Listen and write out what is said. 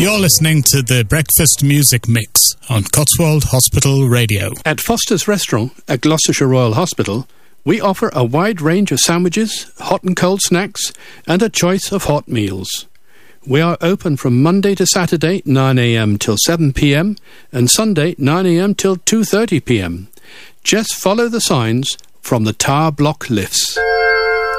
You're listening to the Breakfast Music Mix on Cotswold Hospital Radio. At Foster's Restaurant at Gloucestershire Royal Hospital, we offer a wide range of sandwiches, hot and cold snacks, and a choice of hot meals. We are open from Monday to Saturday, 9 a.m. till 7 p.m, and Sunday, 9 a.m. till 2:30 p.m. Just follow the signs from the tower block lifts.